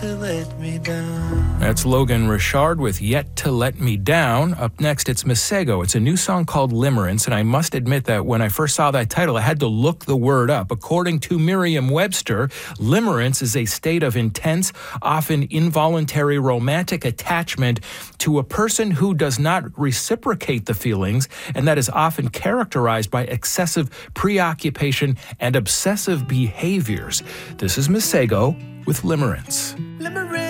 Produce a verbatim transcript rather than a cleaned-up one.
to let me down. That's Logan Richard with Yet to Let Me Down. Up next, it's Masego. It's a new song called Limerence, and I must admit that when I first saw that title, I had to look the word up. According to Merriam-Webster, limerence is a state of intense, often involuntary romantic attachment to a person who does not reciprocate the feelings, and that is often characterized by excessive preoccupation and obsessive behaviors. This is Masego with Limerence. Limerence.